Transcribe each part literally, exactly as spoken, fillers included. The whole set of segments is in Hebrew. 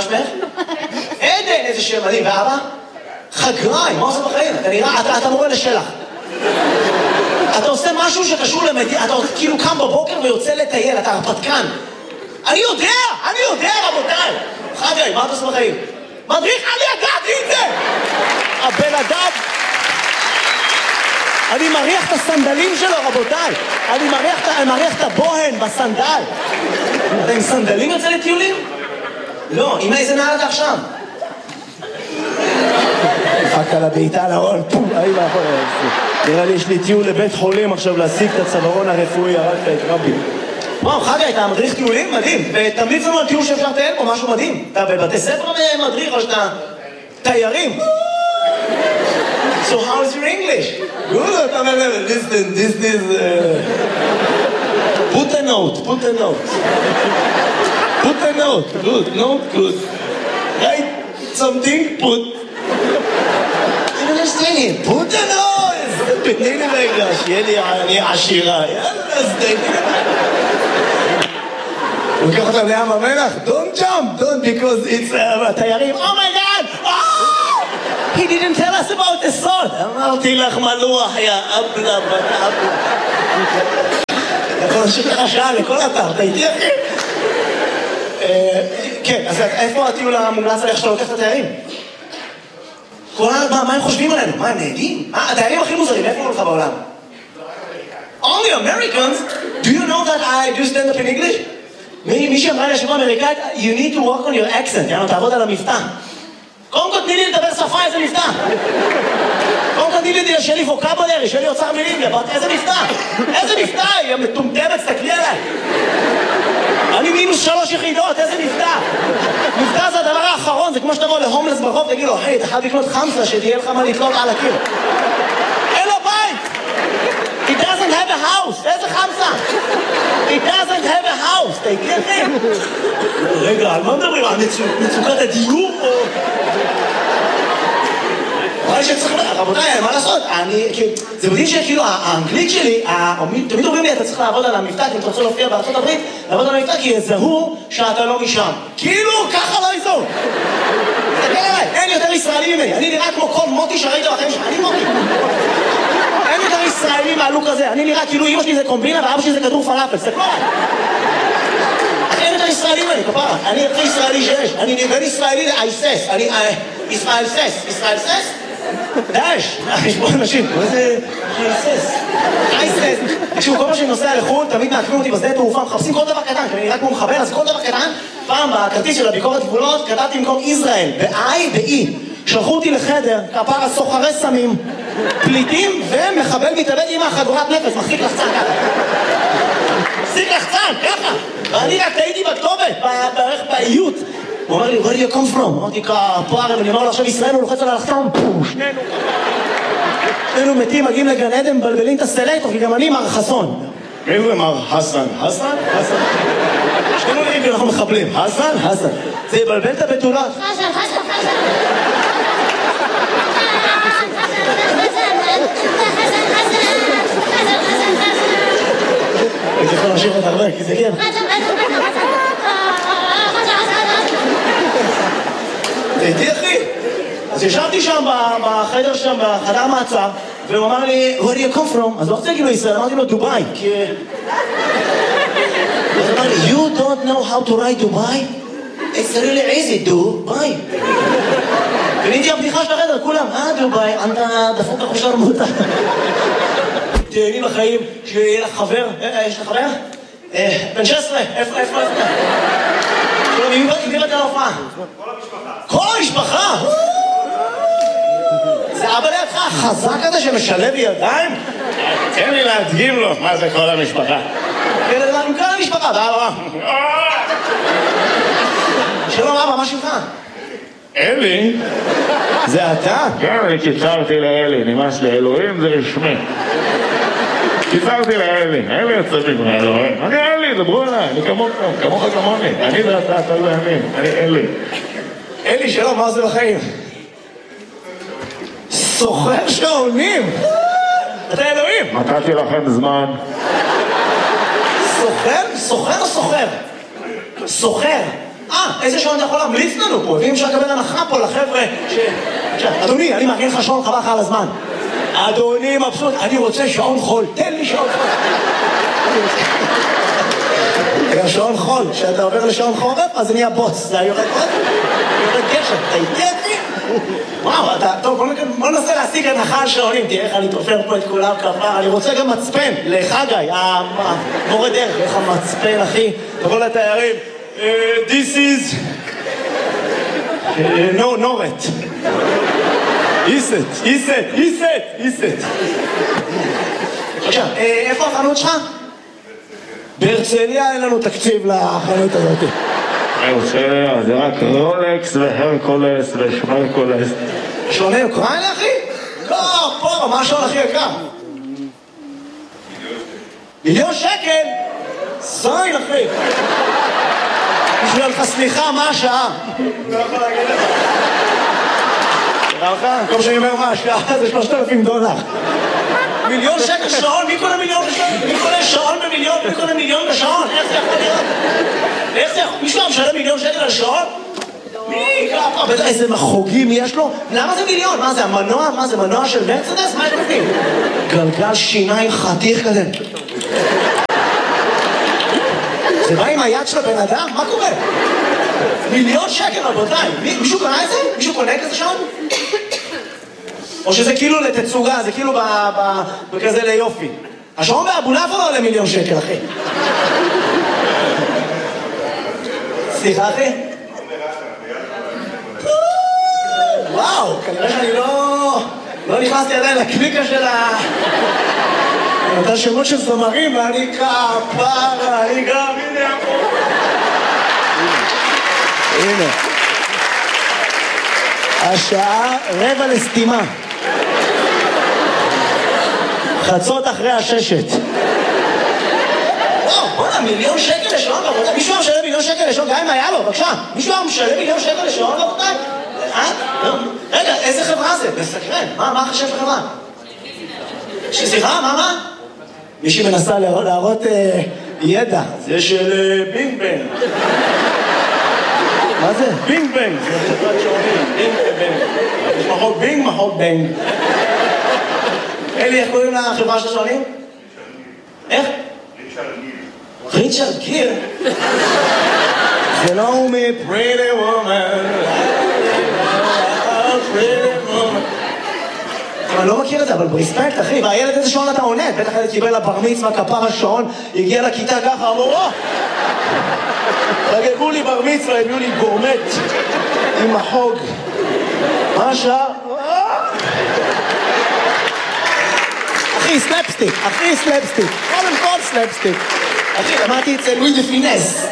שמך? עדן, איזה שם מדהים. ואבא? חגראי, מה עושה בחיים? אתה נראה, אתה, אתה מורה לשלח. אתה עושה משהו שקשור למדינה, אתה כאילו קם בבוקר ויוצא לטייל, אתה הרפתקן. אני יודע, אני יודע רבותיי. חגראי, מה אתה עושה בחיים? מדריך, אני ידעתי את זה! הבן אדם... אני מריח את הסנדלים שלו, רבותיי. אני מריח, אני מריח את הבוהן בסנדל. אתה עם סנדלים יוצא לטיולים? לא, עם איזה נעל אתה עכשיו? דפקת על הבעיטה על ההון, פום, אי ואחור. נראה לי יש לי טיול לבית חולים עכשיו להשיג את הצווארון הרפואי, הרגת את רבי. וואו, חגי, אתה מדריך טיולים? מדהים. ותמליץ לנו על טיול שאפשר לטייל פה, משהו מדהים. אתה בבתי ספר מדריך או שאתה תיירים? So how is your English? Good, listen, this is... Uh... Put a note, put a note. Put a note, good, note, good. Write something, put... I don't understand it. Put a note! תתני לי רגע, שיהיה לי אני עשירה. יאללה, אז תתני לי. הוא לקח אותם לים המלח? Don't jump, don't, because it's... תיירים, oh my god! Oh! He didn't tell us about the salt. אמרתי לך מלוח, יא אבלה, בת אבלה. יכול להמשיך לך שעה לכל אתר, אתה איתי אחי? כן, אז איפה הטיול המומלץ עליך שאתה לוקח את התיירים? מה הם חושבים עלינו? מה, הם נהדים? התיירים הכי מוזרים, איפה הוא לך בעולם? Only Americans? Do you know that I do stand up in English? מי שאמרה לי השבוע אמריקאית, you need to work on your accent, יאנו, תעבוד על המבטא. קודם כל תני לי לדבר שפה, איזה מבטא. קודם כל תני לי שיהיה לי ווקאבולרי, שיהיה לי אוצר מילים, איזה מבטא. איזה מבטא, היא מטומטמת, תסתכלי עליי. אני מינוס שלוש יחידות, איזה מבטא. מבטא זה הדבר האחרון, זה כמו שתבוא להומלס ברחוב, תגיד לו, היי, אתה חייב לקנות חמסה, שתהיה לך מה לתלות על הקיר. אין לו בית. He doesn't have a house. איזה חמסה? He doesn't have a house. תהיי אחי. רגע, על מה מדברים? על מצוקת הדיור או... אולי שצריך... רבותיי, מה לעשות? אני... זה מדהים שכאילו האנגלית שלי, תמיד אומרים לי, אתה צריך לעבוד על המבטא, כי אתה רוצה להופיע בארצות הברית, לעבוד על המבטא, כי יזהו שאתה לא משם. כאילו, ככה לא יזהו. תסתכל עליי, אין יותר ישראלי ממני. אני נראה כמו כל מוטי שראית בחיים שלך. אני מוטי. אין יותר ישראלי מהלוק הזה. אני נראה כאילו אמא שלי זה קומבינה ואבא שלי זה כדור פלאפל. זה כבר. אין יותר ישראלי ממני, כפרה. אני הכי ישראלי שיש. אני בין ישראלי לאייסס. אני... ישראל סס. ישראל סס? דאש. יש פה אנשים. מה זה... אייסס. אייסס. תקשיבו, כל מה שאני נוסע לחו"ל, תמיד מעקבים אותי בשדה תעופה, מחפשים כל דבר קטן, כי אני נראה כמו מחבר, אז כל דבר קטן, פעם בכרטיס של הביקורת גבולות, כתבתי במקום ישראל, ב-I ב-E. שלחו אותי לחדר, כפרה סוחרי סמים, פליטים ומחבל מתאבד עם החגורת נפש, מחזיק לחצן ככה. מחזיק לחצן, ככה. ואני רק טעיתי בכתובת, בערך באיות. הוא אומר לי, where do you come from? אמרתי, כפרה, ואני אומר לו, עכשיו ישראל הוא לוחץ על הלחצן, פו, שנינו. שנינו מתים, מגיעים לגן עדן, מבלבלים את הסלקטור, כי גם אני מר חסון. מי זה מר חסן? חסן? חסן? שנינו נראים כי אנחנו מחבלים. חסן? חסן. זה יבלבל את הבתולות. חסן, חסן, חסן. אני יכול להמשיך עוד הרבה, כי זה כן. תהייתי אחי. אז ישבתי שם בחדר שם, בחדר מעצר, והוא אמר לי, where do you come from? אז לא רוצה להגיד לו ישראל, אמרתי לו דובאי, כי... אז אמר לי, you don't know how to write דובאי? It's really easy, דובאי. קניתי הבדיחה של החדר, כולם, אה דובאי, אתה דפוק לך שרמוטה. תהייני בחיים, שיהיה לך חבר, יש לך חבר? בן שש עשרה, איפה, איפה, איפה? שלום, עם מי באת להופעה? כל המשפחה. כל המשפחה? זה אבא לידך החזק הזה שמשלב ידיים? תן לי להדגים לו מה זה כל המשפחה. עם כל המשפחה, ואבא. שלום אבא, מה שלך? אלי? זה אתה? כן, אני קיצרתי לאלי, נמאס לאלוהים זה רשמי. קיצרתי לאלי, אלי יוצא מגמר אלוהים. אני אלי, דברו עליי, אני כמוך, כמוך כמוני. אני ואתה, אתה לא אני, אני אלי. אלי, שלום, מה זה בחיים? סוחר שעונים! אתה אלוהים! נתתי לכם זמן. סוחר? סוחר או סוחר? סוחר. אה, איזה שעון אתה יכול להמליץ לנו פה? ואם אפשר לקבל הנחה פה לחבר'ה ש... אדוני, אני מארגן לך שעון, חבל לך על הזמן. אדוני מבסוט, אני רוצה שעון חול, תן לי שעון חול. שעון חול, כשאתה עובר לשעון חורף, אז זה נהיה בוץ, זה יורד עוד, יורד גשם, אתה איתי אותי? וואו, אתה, טוב, בוא ננסה להשיג הנחה על שעונים, תראה איך אני תופר פה את כולם כפה, אני רוצה גם מצפן, לחגי, המורה דרך, איך המצפן, אחי, תבוא לתיירים, this is, no, נורת. איסט, איסט, איסט, איסט. עכשיו, איפה החנות שלך? בהרצליה אין לנו תקציב לחנות הזאת. בהרצליה זה רק רולקס והרקולס ושמרקולס. שעוני אוקראינה, אחי? לא, פה, מה השעון הכי יקר? מיליון שקל? זין, אחי. בשביל לך סליחה, מה השעה? לא יכול להגיד לך. תראה לך, כל שאני אומר מה השעה זה שלושת אלפים דולר. מיליון שקל שעון? מי קונה מיליון בשעון? מי קונה שעון במיליון? מי קונה מיליון בשעון? איך זה יכול להיות? איך זה יכול? מישהו משלם מיליון שקל על שעון? מי? ככה, בטח איזה מחוגים יש לו? למה זה מיליון? מה זה, המנוע? מה זה, מנוע של מרצדס? מה יש בפנים? גלגל שיניים חתיך כזה. זה בא עם היד של הבן אדם? מה קורה? מיליון שקל, רבותיי. מישהו קונה את זה? מישהו קונה כזה שעון? או שזה כאילו לתצוגה, זה כאילו בכזה ליופי. השעון באבולעפיה לא עולה מיליון שקל, אחי. סליחה, אחי? וואו, כנראה שאני לא... לא נכנסתי עדיין לקליקה של ה... אותה שמות של זמרים, ואני כפרה, אני גם... הנה פה. הנה. השעה רבע לסתימה. חצות אחרי הששת. וואו, בוא'נה, מיליון שקל לשעון, רבותיי. מישהו היה משלם מיליון שקל לשעון, גם אם היה לו, בבקשה. מישהו היה משלם מיליון שקל לשעון, רבותיי? אה? רגע, איזה חברה זה? מסקרן. מה החשב חברה? סליחה, מה, מה? מישהי מנסה להראות ידע. זה של בינג בנג. מה זה? בינג בנג. זה חברת שעונים. בינג בנג. יש מחוק בינג, מחוק בנג. אלי, איך קוראים לחברה של שעונים? איך? ריצ'רד גיר. זה לא הוא מפריטי וומן. אני לא מכיר את זה, אבל ברספקט, אחי, והילד איזה שעון אתה עונד, בטח ילד קיבל לבר מצווה, כפר השעון, הגיע לכיתה ככה, אמרו, או! חגגו לי בר מצווה, הביאו לי גורמט עם החוג. מה השעה? אחי, סלפסטיק, אחי, סלפסטיק, קודם כל סלפסטיק. אחי, למדתי את זה לואי דה פינס.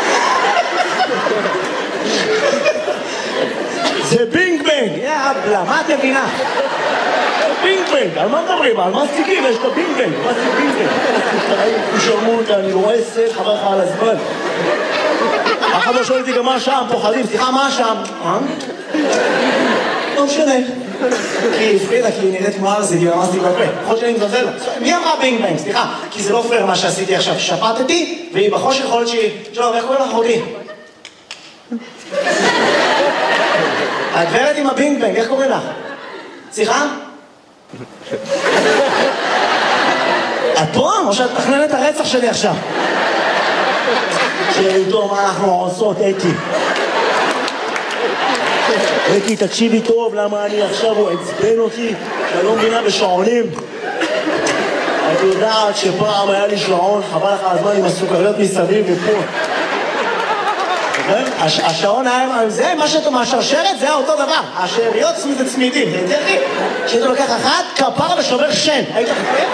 זה בינג בנג, יאבלה, מה את מבינה? בינג בנג, על מה מדברים? על מה סטיקים? יש לו בינג בנג, מה זה בינג בנג? הוא שרמו אותה, אני רואה סט, חבר לך על הזמן. אחד לא שואל אותי גם מה השם, פוחדים, סליחה, מה השם? אה? לא משנה. כי הפרידה, כי היא נראית כמו ארזי, כי אמרתי בפה. יכול שאני מזלזל לה. מי אמרה בינג בנג? סליחה, כי זה לא פייר מה שעשיתי עכשיו. שפטתי, והיא בחושך יכול להיות שהיא... שלום, איך קוראים לך אחותי? הגברת עם הבינג בנג, איך קוראים לך? סליחה? את פה? או שאת תכננת את הרצח שלי עכשיו? שאיתו מה אנחנו עושות, אתי. אתי, תקשיבי טוב, למה אני עכשיו הוא עצבן אותי, שאני לא מבינה בשעונים. את יודעת שפעם היה לי שעון, חבל לך הזמן עם הסוכריות מסביב ופה. השעון היה, זה מה שאתה מהשרשרת, זה אותו דבר. השאריות זה צמידים, זה יותר לי. שאתה לוקח אחת, כפרה ושובר שן. היית חכה?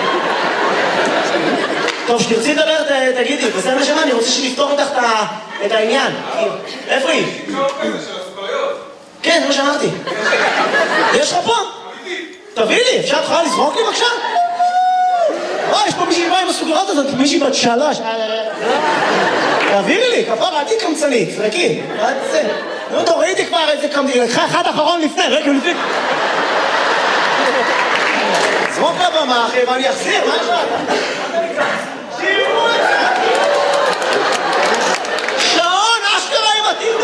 טוב, שתרצי לדבר, תגידי, בסדר שמה, אני רוצה שנפתור אותך את העניין. איפה היא? כן, זה מה שאמרתי. יש לך פה? תביא לי, אפשר תוכל לזרוק לי בבקשה? או, יש פה מישהי באה עם הסוכריות הזאת, מישהי בת שלוש. תעבירי לי, כפרה, עדי קמצנית, זרקי. נו, טוב, ראיתי כבר איזה קמצנית, לקחה אחד אחרון לפני, רגע לפני. זרוק לבמה, אחי, ואני אחזיר, מה יש לך? שירו את זה! שעון, אשכרה עם עתיר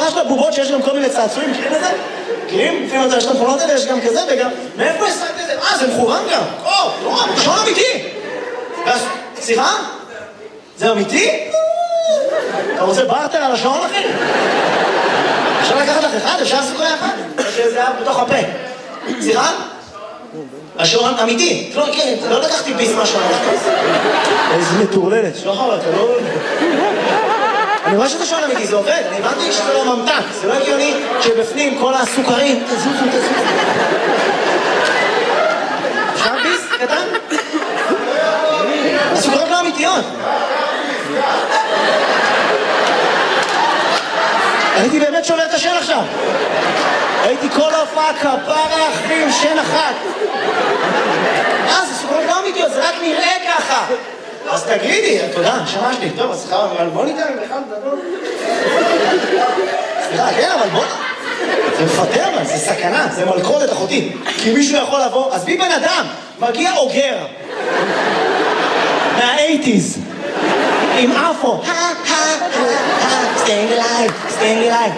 התמונה של הבובות שיש גם כל מיני צעצועים, מכירים את זה? מכירים? לפעמים אתה יש את התמונות האלה, יש גם כזה וגם... מאיפה השגת את זה? אה, זה מכוון גם. או, לא, שעון אמיתי. סליחה? זה אמיתי? אתה רוצה ברטר על השעון, אחי? אפשר לקחת לך אחד? אפשר לעשות כל אחד? או שזה היה בתוך הפה. סליחה? השעון אמיתי. לא, כן, לא לקחתי ביס מהשעון. איזה מטורללת. שלא חבל, אתה לא... אני רואה שזה שעון אמיתי, זה עובד. אני הבנתי שזה לא ממתק. זה לא הגיוני שבפנים כל הסוכרים... תזוזו, תזוזו. אפשר ביס קטן? הסוכרות לא אמיתיות. הייתי באמת שובר את השן עכשיו. הייתי כל ההופעה כפרה אחי עם שן אחת. אה, זה סוכרות לא אמיתיות, זה רק נראה ככה. אז תגידי, תודה, שמע שלי. טוב, אז סליחה, אבל בוא ניתן בכלל גדול. סליחה, כן, אבל בוא... זה מפתר, אבל זה סכנה, זה מלכודת אחותי. כי מישהו יכול לבוא, אז בי בן אדם, מגיע אוגר. מה-שמונים. עם אפו. staying alive, staying alive.